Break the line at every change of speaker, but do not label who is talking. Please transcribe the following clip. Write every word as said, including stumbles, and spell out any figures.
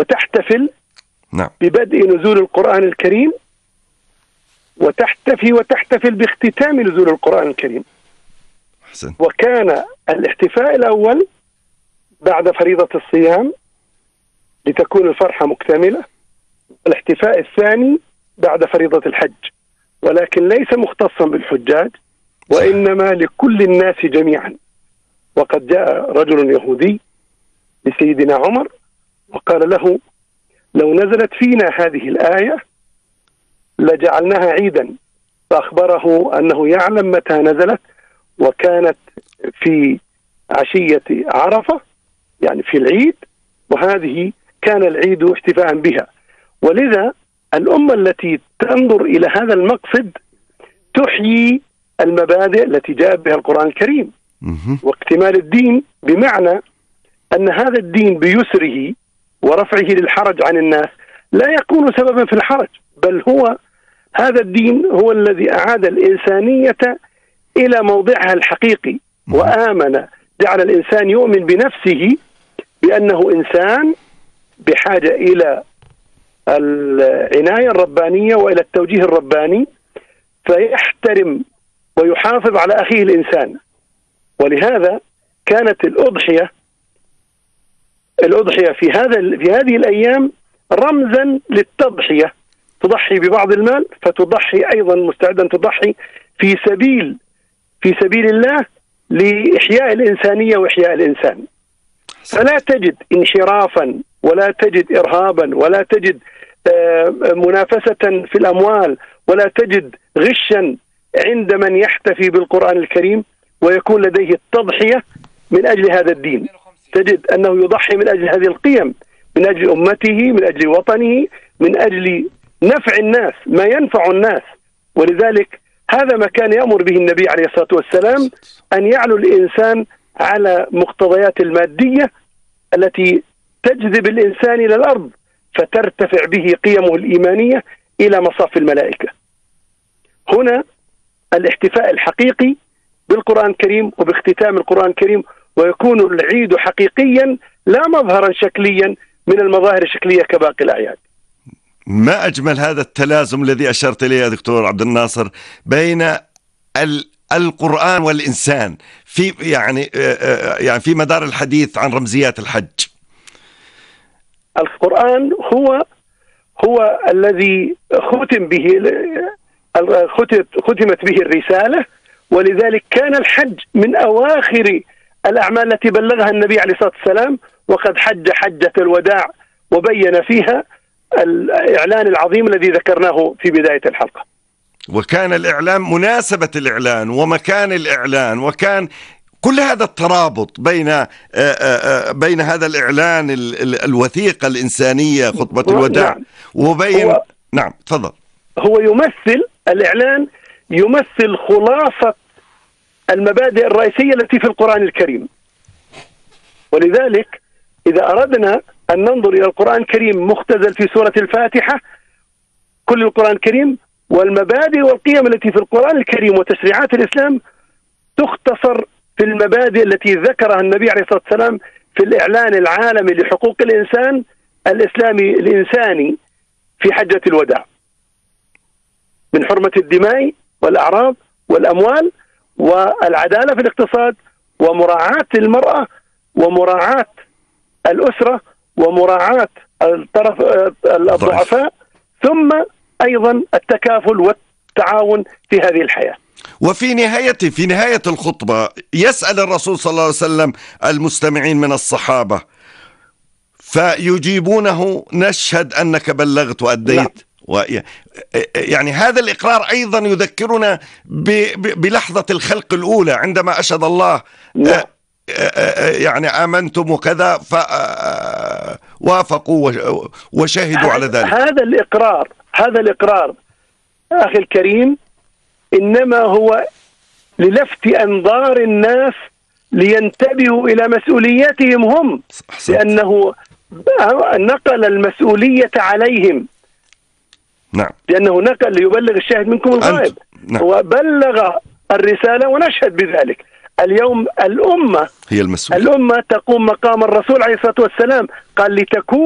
وتحتفل
نعم.
ببدء نزول القرآن الكريم، وتحتفي وتحتفل باختتام نزول القرآن الكريم.
حسن.
وكان الاحتفاء الأول بعد فريضة الصيام لتكون الفرحة مكتملة، الاحتفاء الثاني بعد فريضة الحج، ولكن ليس مختصا بالحجاج وإنما لكل الناس جميعا. وقد جاء رجل يهودي لسيدنا عمر وقال له: لو نزلت فينا هذه الآية لجعلناها عيدا، فأخبره أنه يعلم متى نزلت، وكانت في عشية عرفة يعني في العيد، وهذه كان العيد احتفاء بها. ولذا الأمة التي تنظر إلى هذا المقصد تحيي المبادئ التي جاء بها القرآن الكريم واكتمال الدين، بمعنى أن هذا الدين بيسره ورفعه للحرج عن الناس لا يكون سببا في الحرج، بل هو هذا الدين هو الذي أعاد الإنسانية إلى موضعها الحقيقي، وآمن، جعل الإنسان يؤمن بنفسه بأنه إنسان بحاجة إلى العناية الربانية وإلى التوجيه الرباني، فيحترم ويحافظ على أخيه الإنسان. ولهذا كانت الأضحية الأضحية في هذا في هذه الأيام رمزا للتضحية، تضحي ببعض المال فتضحي أيضا مستعدا تضحي في سبيل في سبيل الله لإحياء الإنسانية وإحياء الإنسان. فلا تجد انحرافا ولا تجد إرهابا ولا تجد منافسة في الأموال ولا تجد غشا عند من يحتفي بالقرآن الكريم ويكون لديه التضحية من أجل هذا الدين. تجد أنه يضحي من أجل هذه القيم، من أجل أمته، من أجل وطنه، من أجل نفع الناس، ما ينفع الناس. ولذلك هذا ما كان يأمر به النبي عليه الصلاة والسلام، أن يعلو الإنسان على مقتضيات المادية التي تجذب الإنسان إلى الأرض فترتفع به قيمه الإيمانية إلى مصاف الملائكة. هنا الاحتفاء الحقيقي بالقرآن الكريم وباختتام القرآن الكريم، ويكون العيد حقيقيا لا مظهرا شكليا من المظاهر الشكلية كباقي الأعياد.
ما أجمل هذا التلازم الذي أشرت إليه يا دكتور عبد الناصر بين القرآن والإنسان في يعني يعني في مدار الحديث عن رمزيات الحج.
القرآن هو هو الذي ختم به ختمت به الرسالة، ولذلك كان الحج من أواخر الأعمال التي بلغها النبي عليه الصلاة والسلام، وقد حج حجة الوداع وبين فيها الإعلان العظيم الذي ذكرناه في بداية الحلقة.
وكان الإعلان مناسبة الإعلان ومكان الإعلان، وكان كل هذا الترابط بين بين هذا الإعلان الوثيقة الإنسانية خطبة الوداع نعم. وبين نعم تفضل.
هو يمثل الإعلان يمثل خلاصة المبادئ الرئيسية التي في القرآن الكريم. ولذلك إذا أردنا أن ننظر إلى القرآن الكريم مختزل في سورة الفاتحة، كل القرآن الكريم والمبادئ والقيم التي في القرآن الكريم وتشريعات الإسلام تختصر في المبادئ التي ذكرها النبي عليه الصلاة والسلام في الإعلان العالمي لحقوق الإنسان الإسلامي الإنساني في حجة الوداع، من حرمة الدماء والأعراض والأموال والعدالة في الاقتصاد ومراعاة المرأة ومراعاة الأسرة ومراعاة الطرف الضعفاء، ثم أيضا التكافل والتعاون في هذه الحياة.
وفي نهاية في نهاية الخطبة يسأل الرسول صلى الله عليه وسلم المستمعين من الصحابة فيجيبونه: نشهد أنك بلغت وأديت. نعم. و يعني هذا الإقرار أيضا يذكرنا بلحظة الخلق الأولى عندما أشهد الله. نعم. يعني آمنتم وكذا فوافقوا وشهدوا على ذلك.
هذا الإقرار هذا الإقرار أخي الكريم إنما هو للفت أنظار الناس لينتبهوا إلى مسؤولياتهم هم، لأنه نقل المسؤولية عليهم.
نعم.
لأنه نقل ليبلغ الشاهد منكم الغائب. نعم. وبلغ الرسالة ونشهد بذلك. اليوم الأمة
هي المسؤولة.
الأمة تقوم مقام الرسول عليه الصلاة والسلام، قال لتكون